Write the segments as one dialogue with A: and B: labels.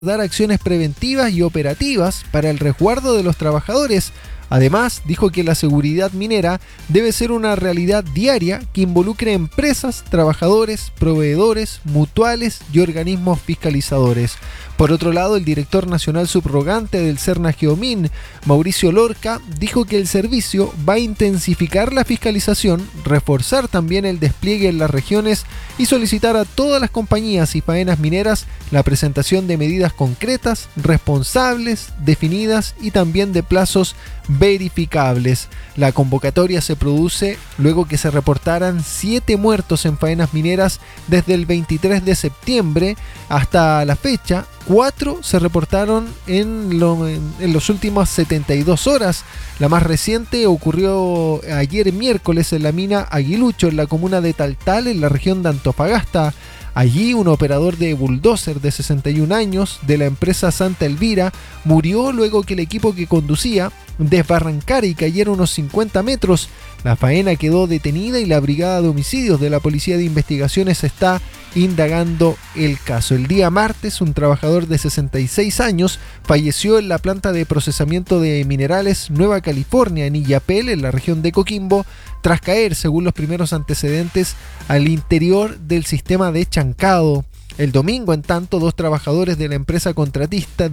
A: dar acciones preventivas y operativas para el resguardo de los trabajadores. Además, dijo que la seguridad minera debe ser una realidad diaria que involucre empresas, trabajadores, proveedores, mutuales y organismos fiscalizadores. Por otro lado, el director nacional subrogante del Serna-Geomin, Mauricio Lorca, dijo que el servicio va a intensificar la fiscalización, reforzar también el despliegue en las regiones y solicitar a todas las compañías y faenas mineras la presentación de medidas concretas, responsables, definidas y también de plazos verificables. La convocatoria se produce luego que se reportaran 7 muertos en faenas mineras desde el 23 de septiembre hasta la fecha. 4 se reportaron en los últimos 72 horas. La más reciente ocurrió ayer miércoles en la mina Aguilucho, en la comuna de Taltal, en la región de Antofagasta. Allí un operador de bulldozer de 61 años de la empresa Santa Elvira murió luego que el equipo que conducía desbarrancara y cayera unos 50 metros. La faena quedó detenida y la brigada de homicidios de la Policía de Investigaciones está indagando el caso. El día martes, un trabajador de 66 años falleció en la planta de procesamiento de minerales Nueva California en Illapel, en la región de Coquimbo, tras caer, según los primeros antecedentes, al interior del sistema de chancado. El domingo, en tanto, 2 trabajadores de una empresa contratista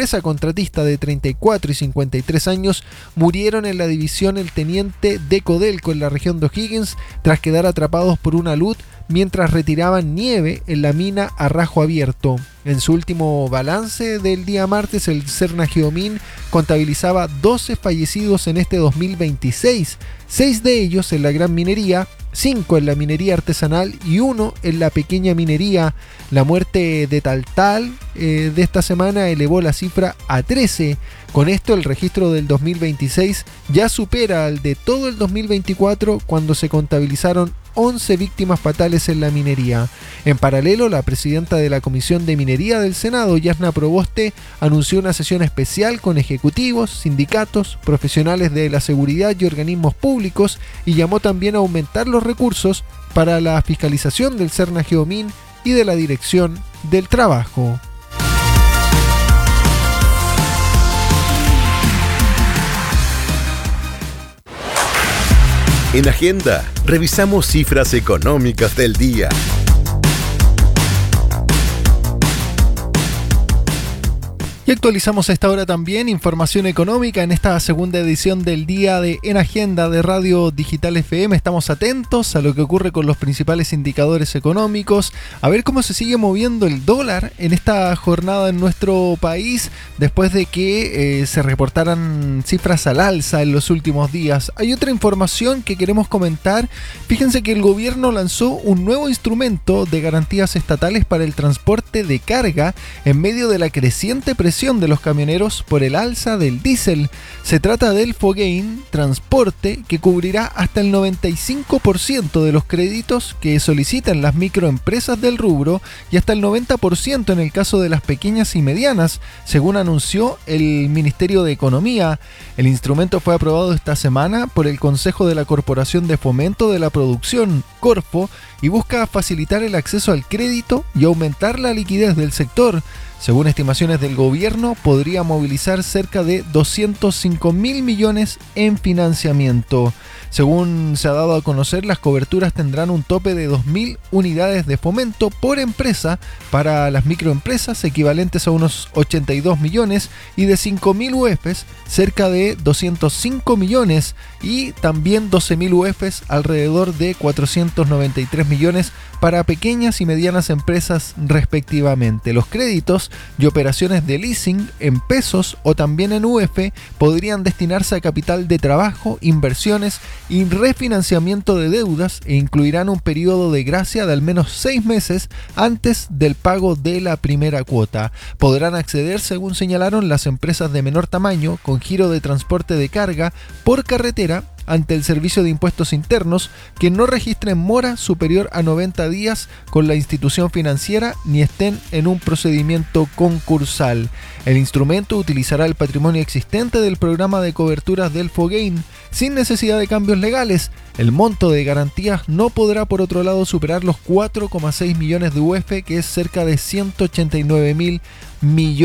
A: de 34 y 53 años murieron en la división El Teniente de Codelco, en la región de O'Higgins, tras quedar atrapados por una luz mientras retiraban nieve en la mina a rajo abierto. En su último balance del día martes, el Serna-Geomin contabilizaba 12 fallecidos en este 2026, 6 de ellos en la gran minería, 5 en la minería artesanal y 1 en la pequeña minería. La muerte de Taltal de esta semana elevó la cifra a 13. Con esto, el registro del 2026 ya supera al de todo el 2024, cuando se contabilizaron 11 víctimas fatales en la minería. En paralelo, la presidenta de la Comisión de Minería del Senado, Yasna Proboste, anunció una sesión especial con ejecutivos, sindicatos, profesionales de la seguridad y organismos públicos, y llamó también a aumentar los recursos para la fiscalización del Serna-Geomin y de la Dirección del Trabajo.
B: En Agenda, revisamos cifras económicas del día.
A: Y actualizamos a esta hora también información económica en esta segunda edición del día de En Agenda de Radio Digital FM. Estamos atentos a lo que ocurre con los principales indicadores económicos, a ver cómo se sigue moviendo el dólar en esta jornada en nuestro país, después de que se reportaran cifras al alza en los últimos días. Hay otra información que queremos comentar. Fíjense que el gobierno lanzó un nuevo instrumento de garantías estatales para el transporte de carga en medio de la creciente presión de los camioneros por el alza del diésel. Se trata del Fogain Transporte, que cubrirá hasta el 95% de los créditos que solicitan las microempresas del rubro y hasta el 90% en el caso de las pequeñas y medianas, según anunció el Ministerio de Economía. El instrumento fue aprobado esta semana por el Consejo de la Corporación de Fomento de la Producción, Corfo, y busca facilitar el acceso al crédito y aumentar la liquidez del sector. Según estimaciones del gobierno, podría movilizar cerca de 205.000 millones en financiamiento. Según se ha dado a conocer, las coberturas tendrán un tope de 2.000 unidades de fomento por empresa para las microempresas, equivalentes a unos 82 millones, y de 5.000 UFs, cerca de 205 millones, y también 12.000 UFs, alrededor de 493 millones para pequeñas y medianas empresas respectivamente. Los créditos y operaciones de leasing en pesos o también en UF podrían destinarse a capital de trabajo, inversiones y refinanciamiento de deudas, e incluirán un periodo de gracia de al menos 6 meses antes del pago de la primera cuota. Podrán acceder, según señalaron, las empresas de menor tamaño con giro de transporte de carga por carretera ante el Servicio de Impuestos Internos que no registren mora superior a 90 días con la institución financiera ni estén en un procedimiento concursal. El instrumento utilizará el patrimonio existente del programa de coberturas del FOGAIN sin necesidad de cambios legales. El monto de garantías no podrá, por otro lado, superar los 4,6 millones de UF, que es cerca de 189.000 millones.